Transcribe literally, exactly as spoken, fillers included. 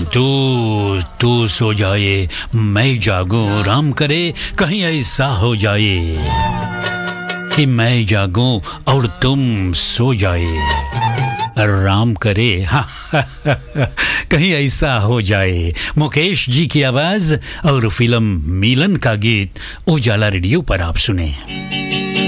तू तू सो जाए मैं जागूं, राम करे कहीं ऐसा हो जाए कि मैं जागूं और तुम सो जाए, राम करे हाँ कहीं ऐसा हो जाए। मुकेश जी की आवाज और फिल्म मिलन का गीत उजाला रेडियो पर आप सुने।